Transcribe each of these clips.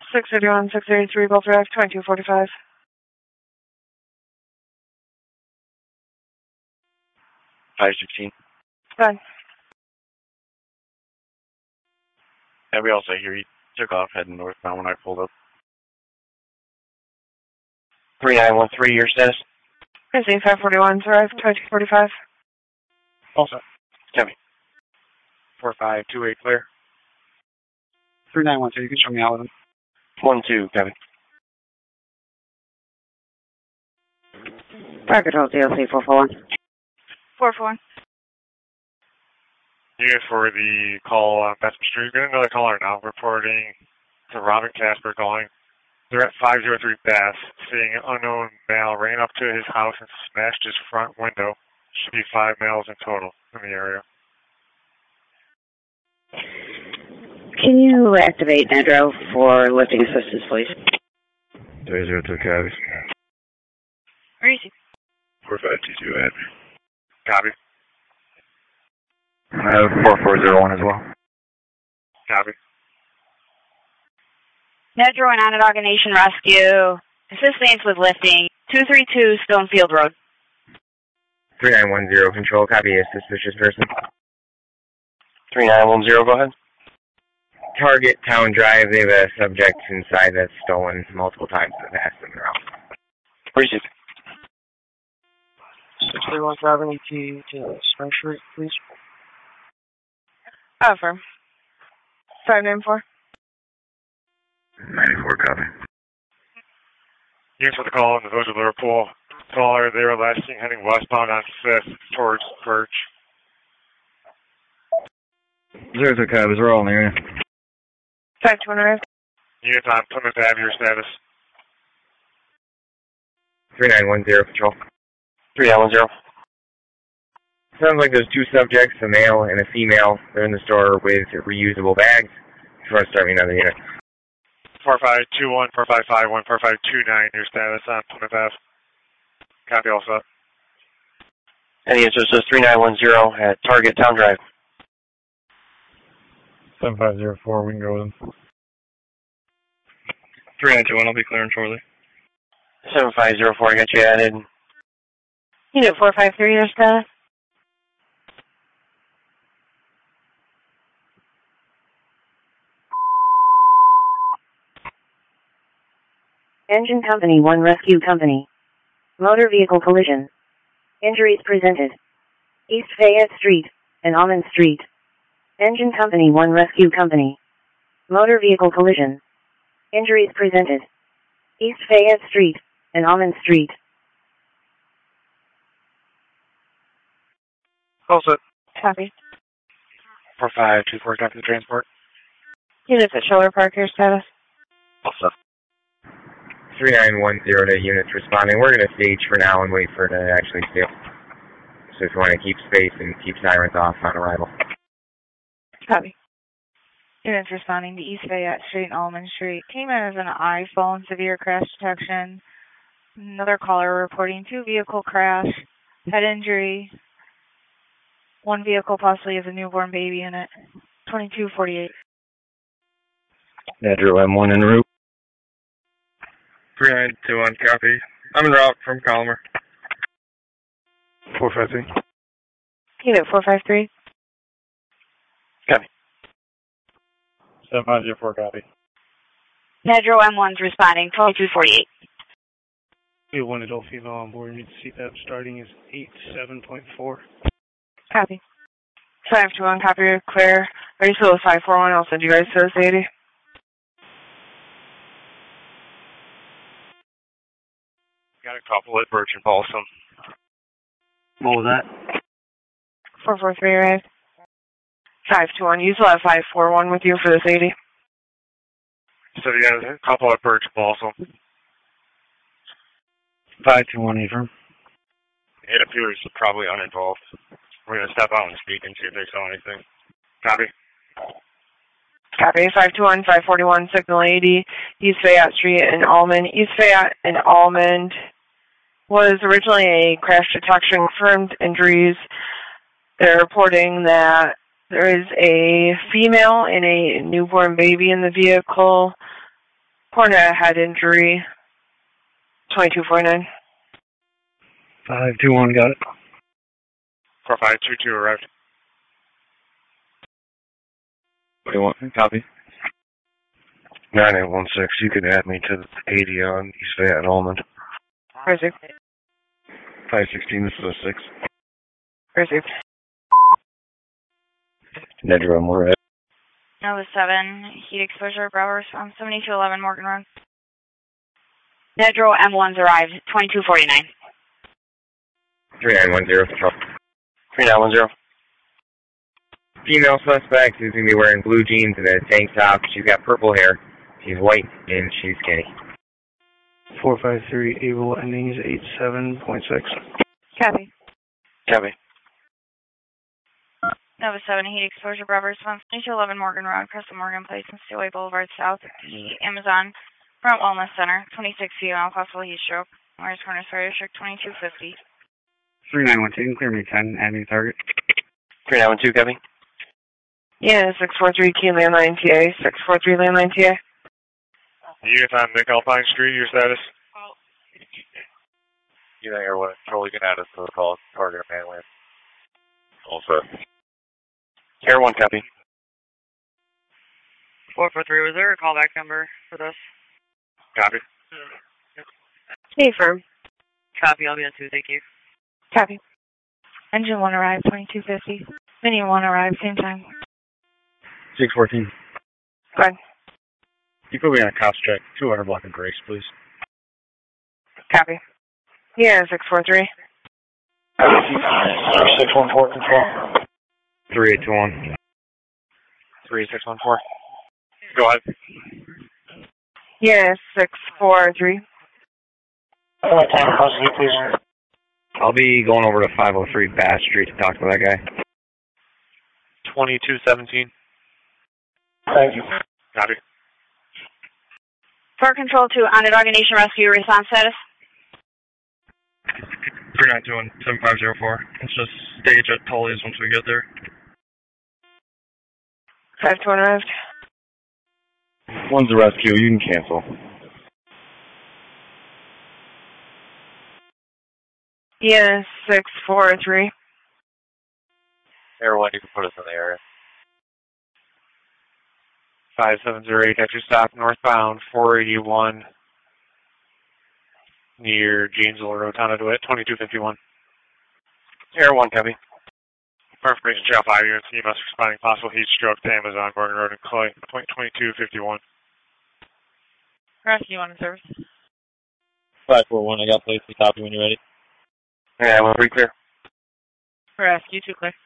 681, 683, Gulf Drive, 2245. 516. Done. Yeah, we also hear he took off heading northbound when I pulled up. 3913, your status? Busy, 541, Drive, 2245. Also. Copy. 4528, clear. 3912, you can show me out with him. 12, copy. Fire Control, DLC 441. 441. Unit for the call on Bethel Street. We've got another caller now reporting to Robin Casper calling. They're at 503 Bath, seeing an unknown male ran up to his house and smashed his front window. Should be 5 males in total in the area. Can you activate Nedro for lifting assistance, please? 302 copy. Where is he? 4522 admin. Copy. I have 4401 as well. Copy. Nedro and Onondaga Nation Rescue. Assistance with lifting. 232 Stonefield Road. 3910, control, copy a suspicious person. 3910, go ahead. Target Town Drive, they have a subject inside that's stolen multiple times in the past and they're out. Receive. 631 to Spring Street, please. Affirm. 594. 94 copy. Units for the call in the village of Liverpool. Caller, they were last seen heading westbound on 5th towards Birch. 02 copies, we're all in the area. 521. Units on Plymouth Ave, your status. 3910, control. 3910. Sounds like there's two subjects, a male and a female. They're in the store with reusable bags. If you want to start me another unit. 4521, 4551, 4529, your status on Plymouth Ave. Copy also. Any answers to 3910 at Target Town Drive. 7504, we can go with them. 3921, I'll be clearing shortly. 7504, I got you added. Unit 453, your status. Engine Company 1 Rescue Company. Motor vehicle collision. Injuries presented. East Fayette Street and Almond Street. Engine Company 1 Rescue Company. Motor vehicle collision. Injuries presented. East Fayette Street and Almond Street. All set. Copy. 4524, copy the transport. Units at Schiller Park, your status. Also. 3910 to units responding. We're going to stage for now and wait for it to actually steal. So if you want to keep space and keep sirens off on arrival. Copy. Units responding to East Fayette Street and Almond Street. Came in as an iPhone, severe crash detection. Another caller reporting 2 vehicle crash, head injury. 1 vehicle possibly has a newborn baby in it. 2248. Nedro M1 en route. 3921, copy. I'm en route from Collimer. 453. Unit 453. Copy. 7504, copy. Nedro M1's responding. 2248. We have 1 adult female on board. Your CPAP starting is 87.4. Copy. 521, copy, clear. Ready to go 541, I'll send you guys to this 80. Got a couple at Birch and Balsam. What was that? 443, right? 521, you still have 541 with you for this 80. So you got a couple at Birch and Balsam. 521, affirm. It appears probably uninvolved. We're going to step out and speak and see if they saw anything. Copy. Copy. 521, 541, signal 80, East Fayette Street and Almond. East Fayette and Almond was originally a crash detection, confirmed injuries. They're reporting that there is a female and a newborn baby in the vehicle. Hornet head injury, 2249. 521, got it. 4522 arrived. 21, copy. 9816, you can add me to the 80 on East Fayette and Almond. Received. 516, this is a 6. Received. Nedra, we're at. Nova 7, heat exposure, Bravo response 7211 Morgan Road. Nedro M1's arrived, 2249. 3910, control. 3910. Female suspect is going to be wearing blue jeans and a tank top. She's got purple hair. She's white and she's skinny. 453, able ending is 87.6. Copy. Copy. Nova 7, heat exposure, Bravo response 2211 Morgan Road, Crystal Morgan Place and Steelway Boulevard South, the Amazon Front Wellness Center, 26 female, possible heat stroke. Where's Corner Fire District 2250. 3912, clear me 10, add me target. 3912, copy. Yeah, 643 Key Landline TA, 643 Landline TA. Units on Nick Alpine Street, your status? You think everyone totally can add us to the call, target mainland. All set. Air 1, copy. 443, was there a callback number for this? Copy. Hey, firm. Copy, I'll be on 2, thank you. Copy. Engine 1 arrived, 2250. Mini 1 arrived, same time. 614. Go ahead. You put me on a cops check, 200 block of Grace, please. Copy. Yeah, 643. 614, control. 3821. 3614. Go ahead. Yeah, 643. What time across the please? I'll be going over to 503 Bass Street to talk to that guy. 2217. Thank you. Copy. Fire Control to Onondaga Nation Rescue response status. 3921, 7504. Let's just stage at Tully's once we get there. 521 arrived. One's a rescue, you can cancel. Yeah, 643. Everyone, you can put us in the area. 5708, at your stop northbound, 481, near Janesville Rotunda to it, 2251. Air 1, copy. Information Trail 5 units, EMS responding possible heat stroke to Amazon, Morgan Road and Clay, point 2251. Rescue on service. 541, I got place to copy when you're ready. Yeah, we're pretty clear. Rescue 2 clear.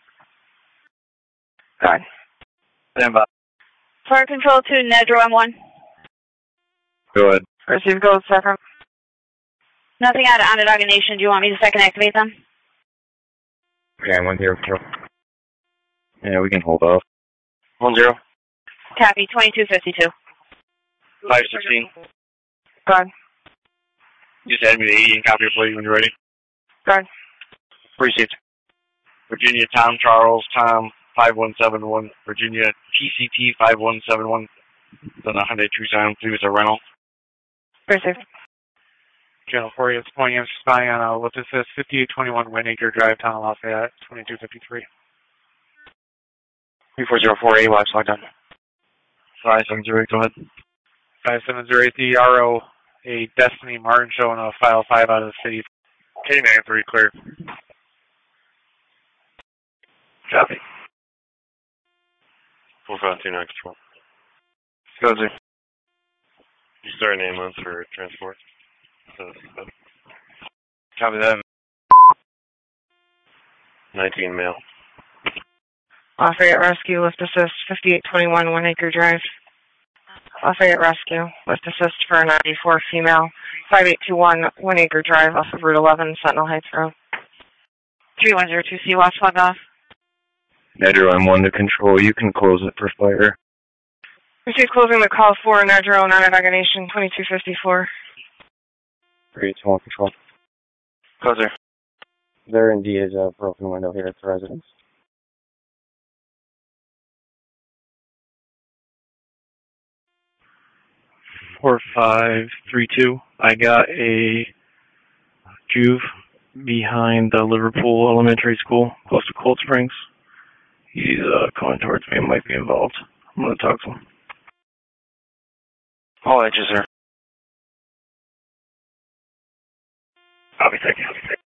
Go ahead. Stand by. Fire Control to Nedro M1. Go ahead. Receive gold second. Nothing out of Onondaga Nation. Do you want me to second activate them? Yeah, 10 control. Yeah, we can hold off. 10. Copy, 2252. 516. Go ahead. Just add me the 80 and copy your plate when you're ready. Go ahead. Received. Virginia Tom Charles, Tom 5171. Virginia TCT 5171. Then a Hyundai Tucson, please, a rental. Received. Channel 4, it's pointing and spying on what this says, 5821 Windacre Drive, Town of Lafayette, 2253. 3404, AWACS locked on. 5708, go ahead. 5708, the RO, a Destiny Martin show and a file 5 out of the city. K93, clear. Copy. 4529 control. Go ahead. You start an ambulance for transport. Copy that. 19 male. Lafayette Rescue, lift assist, 5821 1 Acre Drive. Lafayette Rescue, lift assist for a 94 female, 5821 1 Acre Drive off of Route 11, Sentinel Heights Road. 3102C, watch log off. Nedro, I'm 1 to control. You can close it for fire. Receive closing the call for Nedro and Onondaga Nation, 2254. 321 control. Closer. There indeed is a broken window here at the residence. 4532. I got a juve behind the Liverpool Elementary School, close to Cold Springs. He's coming towards me and might be involved. I'm going to talk to him. All edges, sir. Copy, thank you.